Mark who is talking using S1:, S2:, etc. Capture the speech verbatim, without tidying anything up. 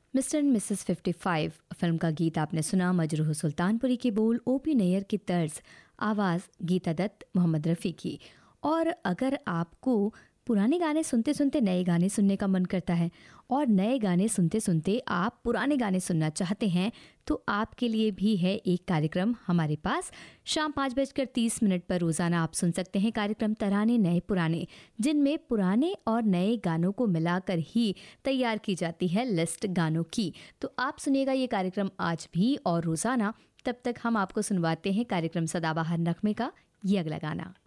S1: Mister and Mrs fifty five film का गीत आपने सुना। मजरूह सुल्तानपुरी के बोल, ओपी नैयर की तर्ज, आवाज़ गीता दत्त, मोहम्मद रफ़ी की। और अगर आपको पुराने गाने सुनते सुनते नए गाने सुनने का मन करता है और नए गाने सुनते सुनते आप पुराने गाने सुनना चाहते हैं, तो आपके लिए भी है एक कार्यक्रम हमारे पास। शाम पाँच बजकर तीस मिनट पर रोज़ाना आप सुन सकते हैं कार्यक्रम तराने नए पुराने, जिनमें पुराने और नए गानों को मिलाकर ही तैयार की जाती है लिस्ट गानों की। तो आप सुनिएगा ये कार्यक्रम आज भी और रोज़ाना। तब तक हम आपको सुनवाते हैं कार्यक्रम सदाबहार नगमे का ये अगला गाना।